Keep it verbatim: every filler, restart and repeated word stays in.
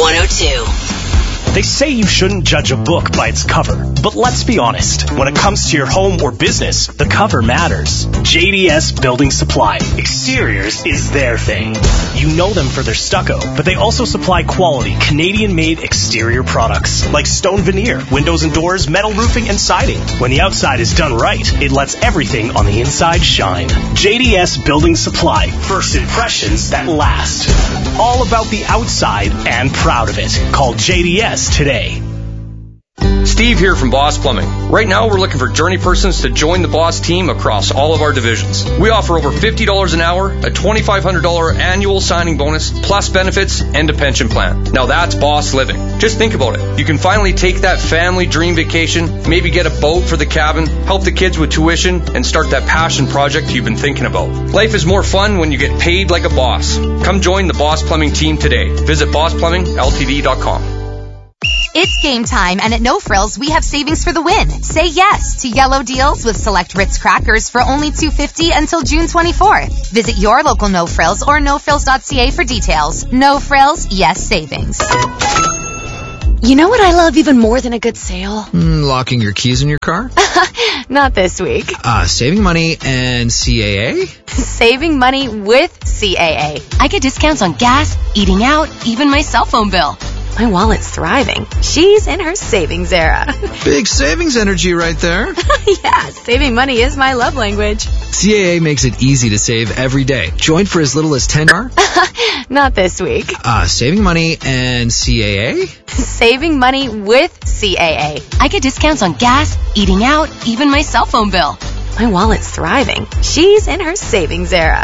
one oh two. They say you shouldn't judge a book by its cover, but let's be honest. When it comes to your home or business, the cover matters. J D S Building Supply. Exteriors is their thing. You know them for their stucco, but they also supply quality Canadian-made exterior products like stone veneer, windows and doors, metal roofing, and siding. When the outside is done right, it lets everything on the inside shine. J D S Building Supply. First impressions that last. All about the outside and proud of it. Call J D S today. Steve here from Boss Plumbing. Right now, we're looking for journey persons to join the Boss team across all of our divisions. We offer over fifty dollars an hour, a twenty-five hundred dollars annual signing bonus, plus benefits and a pension plan. Now that's Boss living. Just think about it. You can finally take that family dream vacation, maybe get a boat for the cabin, help the kids with tuition, and start that passion project you've been thinking about. Life is more fun when you get paid like a boss. Come join the Boss Plumbing team today. Visit boss plumbing l t d dot com. It's game time, and at No Frills, we have savings for the win. Say yes to yellow deals with select Ritz crackers for only two dollars and fifty cents until June twenty-fourth. Visit your local No Frills or no frills dot c a for details. No Frills, yes savings. You know what I love even more than a good sale? Mm, locking your keys in your car? Not this week. Uh, saving money and C A A? Saving money with C A A. I get discounts on gas, eating out, even my cell phone bill. My wallet's thriving. She's in her savings era. Big savings energy right there. Yeah, saving money is my love language. C A A makes it easy to save every day. Join for as little as ten dollars. Not this week. Uh, saving money and C A A? Saving money with C A A. I get discounts on gas, eating out, even my cell phone bill. My wallet's thriving. She's in her savings era.